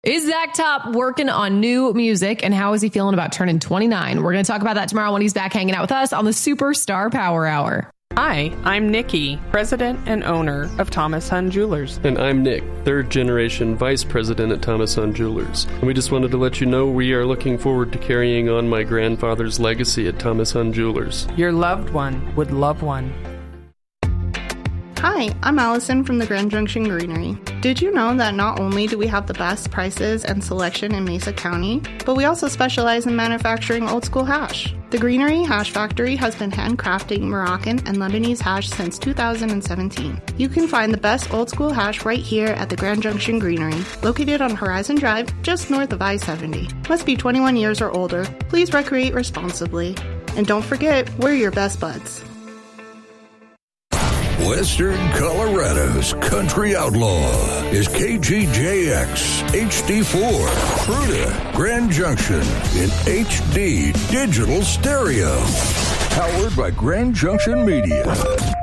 Is Zach Top working on new music, and how is he feeling about turning 29? We're going to talk about that tomorrow when he's back hanging out with us on the Superstar Power Hour. Hi, I'm Nikki, president and owner of Thomas Hunt Jewelers. And I'm Nick, third generation vice president at Thomas Hunt Jewelers. And we just wanted to let you know we are looking forward to carrying on my grandfather's legacy at Thomas Hunt Jewelers. Your loved one would love one. Hi, I'm Allison from the Grand Junction Greenery. Did you know that not only do we have the best prices and selection in Mesa County, but we also specialize in manufacturing old school hash? The Greenery Hash Factory has been handcrafting Moroccan and Lebanese hash since 2017. You can find the best old school hash right here at the Grand Junction Greenery, located on Horizon Drive, just north of I-70. Must be 21 years or older. Please recreate responsibly. And don't forget, we're your best buds. Western Colorado's country outlaw is KGJX HD4, Fruita, Grand Junction in HD digital stereo. Powered by Grand Junction Media.